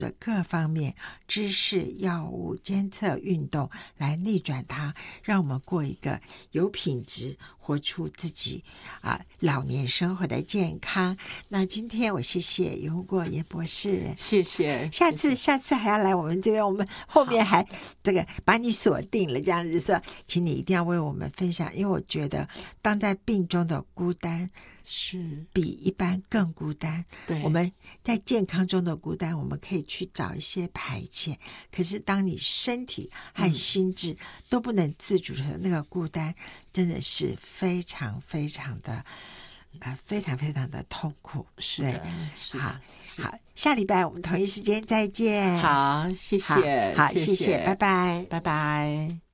的各方面知识、药物、监测、运动来逆转它，让我们过一个有品质、活出自己老年生活的健康。那今天我谢谢尤国严博士， 谢谢。 下次还要来我们这边，我们后面还这个把你锁定了，这样子说，请你一定要为我们分享，因为我觉得当在病中的孤单是比一般更孤单。 对， 我们在健康中的孤单，我们可以去找一些排遣。可是当你身体和心智都不能自主的时候，那个孤单真的是非常非常的非常非常的痛苦。 是的，是的。 好，下礼拜我们同一时间再见。 好，谢谢， 好，谢谢，拜拜， 拜拜。